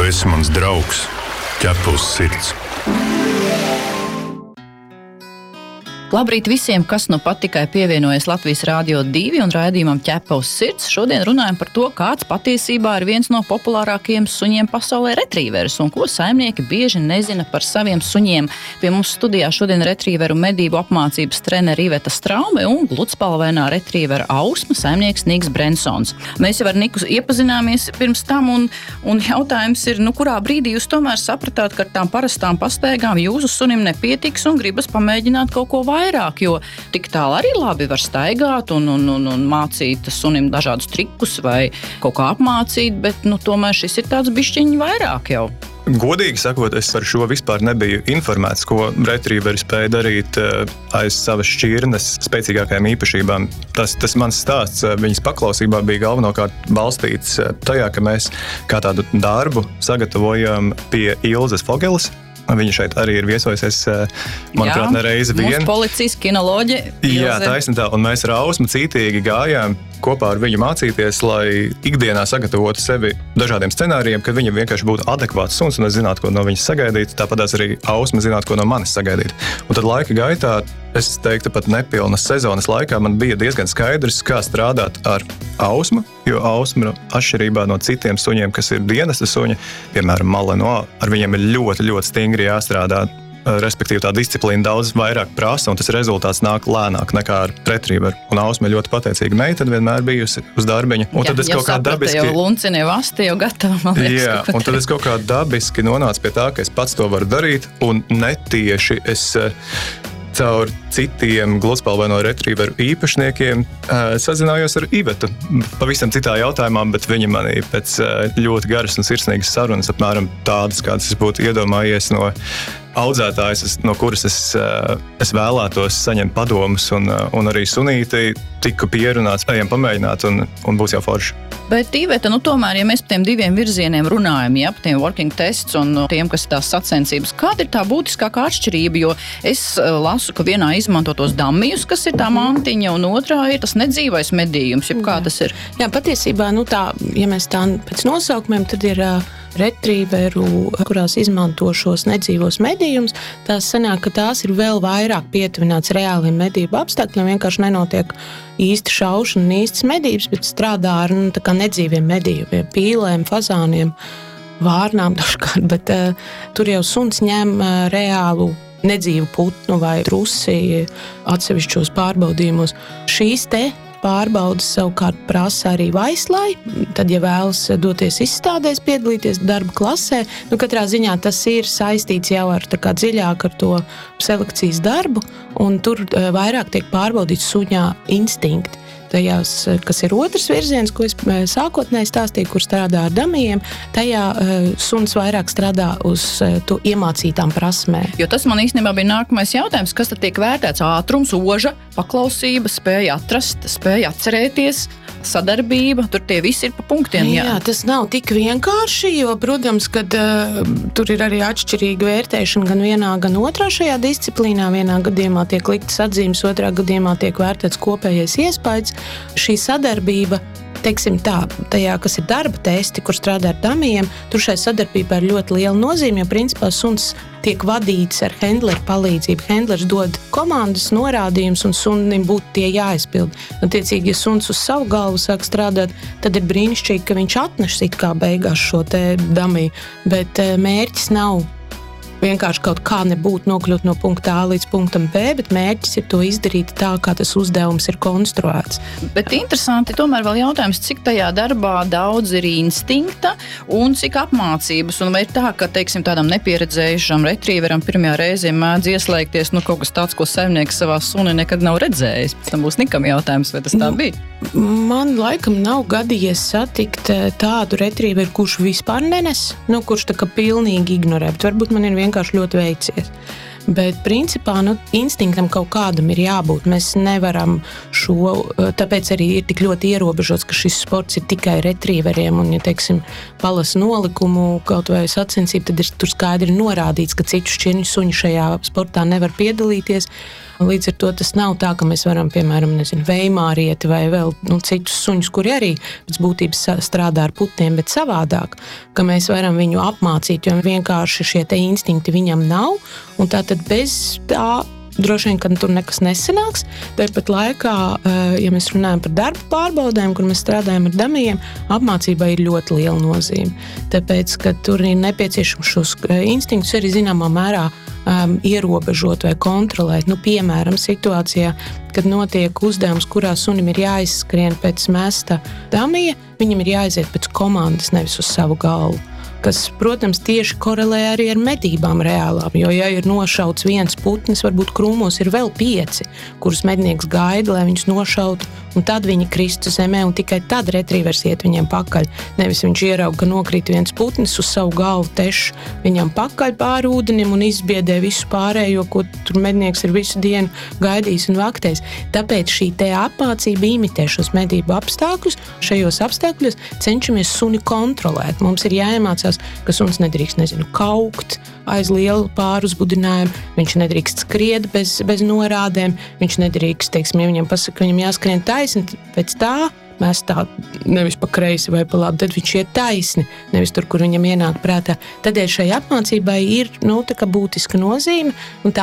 esi mans draugs, ķepa uz sirds. Labrīt visiem, kas nu pat tikai pievienojas Latvijas Rādio 2 un raidījumam Ķepa uz sirds. Šodien runājam par to, kāds patiesībā ir viens no populārākajiem suņiem pasaulē retrīveris un ko saimnieki bieži nezina par saviem suņiem. Pie mums studijā šodien retrīveru medību apmācības treneri Iveta Straume un gludspalvainā retrīvera Ausma saimnieks Niks Brensons. Mēs jau ar Niku iepazināmies pirms tam un jautājums ir, kurā brīdī jūs tomēr sapratāt, ka ar tām parastām pastaigām jūsu sunim nepietiks un gribas pamēģināt kaut ko vairāk, jo tik tālu arī labi var staigāt un mācīt sunim dažādus trikus vai kaut kā apmācīt, bet tomēr šis ir tāds bišķiņi vairāk jau. Godīgi sakot, es par šo vispār nebiju informēts, ko retrīveri spēja darīt aiz savas šķirnes spēcīgākajām īpašībām. Tas mans stāsts viņas paklausībā bija galvenokārt balstīts tajā, ka mēs kā tādu darbu sagatavojam pie Ilzes Fogeles. Viņa šeit arī ir viesojusies, manuprāt, nereizi vien. Mūsu policijas kinoloģe. Jā, taisni tā. Un mēs ar Ausmu cītīgi gājām kopā ar viņu mācīties, lai ikdienā sagatavotu sevi dažādiem scenārijiem, kad viņa vienkārši būtu adekvāts suns un es zinātu, ko no viņas sagaidīt. Tāpatās arī Ausma zinātu, ko no manis sagaidīt. Un tad laika gaitā, es teiktu pat nepilnas sezonas laikā, man bija diezgan skaidrs, kā strādāt ar Ausmu, jo Ausma atšķirībā no citiem suņiem, kas ir dienesta suņi, piemēram, Maleno, ar viņiem ir ļoti, ļoti stingri jāstrādā. Respektīvi tā disciplīna daudz vairāk prasa, un tas rezultāts nāk lēnāk nekā ar retrīveru. Un Ausma ir ļoti pateicīga meitene, vienmēr bijusi uz darbiņu. Un tad es kaut kā dabiski... Jau luncini vasti, jau gatava, man liekas. Jā, un tad es kaut kā dabiski nonācu pie tā, ka es pats to varu darīt, un netieši es caur citiem gludspalvaino retrīveru īpašniekiem sazinājos ar Ivetu. Pavisam citā jautājumā, bet viņa manī pēc ļoti garas un sirsnīgas sarunas, apmēram tādas, kādas es būtu iedomājies no audzētājas, no kuras es vēlētos saņemt padomus un arī sunīti tiku pierunāts, ejam pamēģināt un būs jau forši. Bet, Iveta, tomēr, ja mēs par tiem diviem virzieniem runājam, par tiem working tests un tiem, kas ir tās sacensības, kāda ir tā būtiskākā atšķirība? Jo es lasu, ka vienā izmanto tos dammijus, kas ir tā mantiņa, un otrā ir tas nedzīvais medījums. Kā tas ir? Jā, patiesībā, ja mēs tā pēc nosaukumiem, tad ir retrīveru, kurās izmanto šos nedzīvos medījumus, tās sanāk, ka tās ir vēl vairāk pietuvināts reāliem medību apstākļiem, vienkārši nenotiek īsti šaušana un īstas medības, bet strādā ar tā kā nedzīviem medījumiem, pīlēm, fazāniem, vārnām dažkārt, bet tur jau suns ņem reālu nedzīvu putnu vai trusi atsevišķos pārbaudījumos. Šīs te pārbaudas savukārt prasa arī vaislai, tad, ja vēlas doties izstādēs, piedalīties darba klasē, katrā ziņā tas ir saistīts jau ar tā kā dziļāk ar to selekcijas darbu, un tur vairāk tiek pārbaudīts suņā instinkti. Tajās, kas ir otrs virziens, ko es sākotnēji stāstīju, kur strādā ar damijiem, tajā suns vairāk strādā uz to iemācītām prasmēm. Jo tas man īstenībā bija nākamais jautājums, kas tad tiek vērtēts? Ātrums, oža, paklausība, spēja atrast, spēja atcerēties, sadarbība, tur tie visi ir pa punktiem. Jā, tas nav tik vienkārši, jo, protams, kad tur ir arī atšķirīga vērtēšana gan vienā, gan otrā šajā disciplīnā. Vienā gadījumā tiek liktas atzīmes, otrā gadījumā tiek vērtēts kopējais iespējas. Šī sadarbība, teiksim tā, tajā, kas ir darba testi, kur strādā ar damijiem, tur šai sadarbībā ir ļoti liela nozīme, jo principā suns tiek vadīts ar handleru palīdzību. Handlers dod komandas, norādījumus, un sunim būtu tie jāizpild. Attiecīgi, ja suns uz savu galvu sāk strādāt, tad ir brīnišķīgi, ka viņš atneš it kā beigās šo te damiju, bet mērķis nav vienkārši kaut kā nebūtu nokļūt no punkta A līdz punktam B, bet mērķis ir to izdarīt tā, kā tas uzdevums ir konstruēts. Bet interesanti, tomēr vēl jautājums, cik tajā darbā daudz ir instinkta un cik apmācības, un vai ir tā, ka, teiksim, tādam nepieredzējušam retrīveram pirmajā reizē mēdz ieslēgties, kaut kas tāds, ko saimnieks savā suni nekad nav redzējis. Pēc tam būs Nikam jautājums, vai tas tā bija? Man laikam nav gadījies satikt tādu retrīveru, kurš vispār nenes, kurš tā kā pilnīgi ignorē, bet varbūt man ir vienkārši ļoti veicies. Bet principā instinktam kaut kādam ir jābūt. Mēs nevaram tāpēc arī ir tik ļoti ierobežots, ka šis sports ir tikai retrīveriem, un, ja teiksim, palasa nolikumu kaut vai sacensību, tad ir tur skaidri norādīts, ka citu šķirņu suņu šajā sportā nevar piedalīties. Līdz ar to tas nav tā, ka mēs varam, piemēram, veimārieti vai vēl citus suņus, kuri arī pēc būtības strādā ar putniem, bet savādāk, ka mēs varam viņu apmācīt, jo vienkārši šie te instinkti viņam nav, un tātad bez tā droši vien, ka tur nekas nesanāks. Tāpat laikā, ja mēs runājam par darba pārbaudēm, kur mēs strādājam ar damijiem, apmācībai ir ļoti liela nozīme. Tāpēc, ka tur ir nepieciešams šos instinktus arī zināmā mērā ierobežot vai kontrolēt. Piemēram, situācijā, kad notiek uzdevums, kurā sunim ir jāizskrien pēc mesta damija, viņam ir jāaiziet pēc komandas, nevis uz savu galvu. Kas, protams, tieši korelē arī ar medībām reālām, jo, ja ir nošauts viens putnis, varbūt krūmos ir vēl 5, kurus mednieks gaida, lai viņus nošautu, un tad viņi kristu zemē, un tikai tad retrīvers iet viņiem pakaļ. Nevis viņš ierauga, ka nokrīt viens putnis uz savu galvu, teš viņam pakaļ pāri ūdenim un izbiedē visu pārējo, ko tur mednieks ir visu dienu gaidījis un vaktējis. Tāpēc šī te apmācība imitē šos medību apstākļus. Šajos apstākļos cenšamies suni kontrolēt. Mums ir jāiemācās, ka suns nedrīkst, kaukt aiz lielu pāruzbudinājumu, viņš nedrīkst skriet bez norādēm, viņš nedrīkst, teiksim, ja viņam pasaka, ka viņam jāskrien taisni, pēc tā mēs tā nevis pa kreisi vai pa labi, tad viņš iet taisni, nevis tur, kur viņam ienāk prātā. Tādēļ šai apmācībai ir, tā kā būtiska nozīme, un tā